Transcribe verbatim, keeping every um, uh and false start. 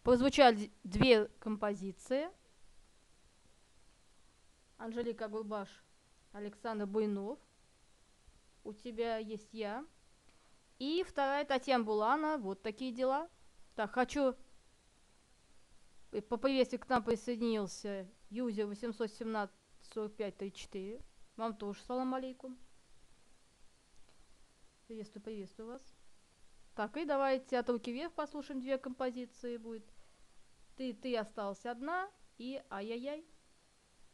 Прозвучали две композиции. Анжелика Гурбаш, Александр Буйнов. У тебя есть я. И вторая Татьяна Булана. Вот такие дела. Так, хочу поприветствовать, к нам присоединился юзер восемьсот семнадцать сорок пять тридцать четыре. Вам тоже салам алейкум. Приветствую, приветствую вас. Так, и давайте от руки вверх послушаем две композиции. Будет Ты, ты осталась одна и ай-яй-яй.